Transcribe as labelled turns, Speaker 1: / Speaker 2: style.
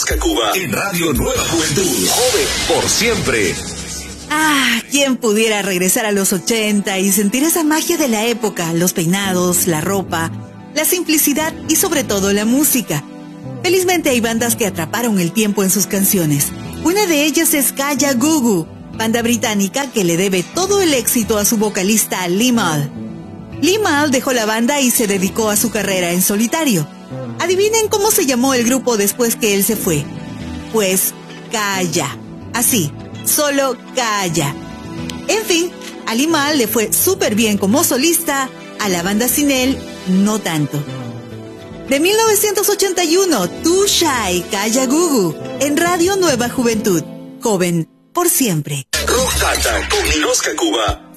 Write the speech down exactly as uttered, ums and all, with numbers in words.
Speaker 1: Oscar Cuba en Radio Nueva Juventud. Joven por siempre.
Speaker 2: Ah, ¿quién pudiera regresar a los ochenta y sentir esa magia de la época? Los peinados, la ropa, la simplicidad y sobre todo la música. Felizmente hay bandas que atraparon el tiempo en sus canciones. Una de ellas es Kaya Gugu, banda británica que le debe todo el éxito a su vocalista Limahl. Limahl dejó la banda y se dedicó a su carrera en solitario. Adivinen cómo se llamó el grupo después que él se fue. Pues Kaya. Así, solo Kaya. En fin, a Limahl le fue súper bien como solista, a la banda sin él, no tanto. De mil novecientos ochenta y uno, Too Shy, Kaya Gugu, en Radio Nueva Juventud. Joven por siempre.
Speaker 1: Rock Data con Oscar Cuba.